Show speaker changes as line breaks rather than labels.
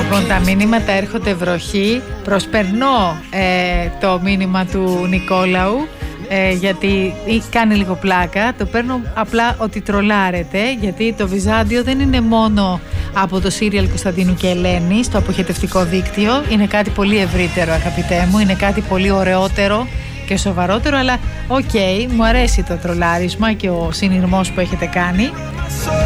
Λοιπόν, τα μήνυματα έρχονται βροχή. Προσπερνώ το μήνυμα του Νικόλαου, γιατί κάνει λίγο πλάκα. Το παίρνω απλά ότι τρολάρετε, γιατί το Βυζάντιο δεν είναι μόνο από το σύριαλ Κωνσταντίνου και Ελένη στο αποχετευτικό δίκτυο. Είναι κάτι πολύ ευρύτερο, αγαπητέ μου. Είναι κάτι πολύ ωραιότερο και σοβαρότερο. Αλλά οκ, μου αρέσει το τρολάρισμα και ο συνειρμός που έχετε κάνει.